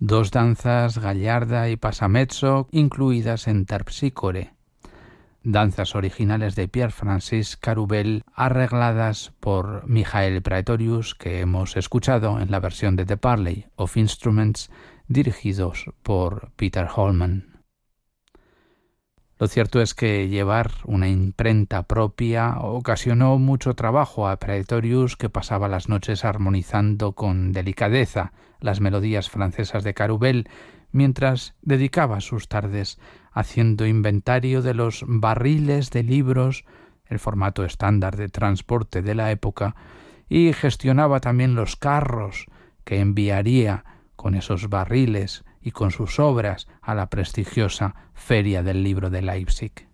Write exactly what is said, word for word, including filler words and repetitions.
dos danzas gallarda y passamezzo incluidas en Terpsícore, danzas originales de Pierre-Francis Carubel arregladas por Michael Praetorius, que hemos escuchado en la versión de The Parley of Instruments, dirigidos por Peter Holman. Lo cierto es que llevar una imprenta propia ocasionó mucho trabajo a Praetorius, que pasaba las noches armonizando con delicadeza las melodías francesas de Carubel, mientras dedicaba sus tardes haciendo inventario de los barriles de libros, el formato estándar de transporte de la época, y gestionaba también los carros que enviaría con esos barriles y con sus obras a la prestigiosa Feria del Libro de Leipzig.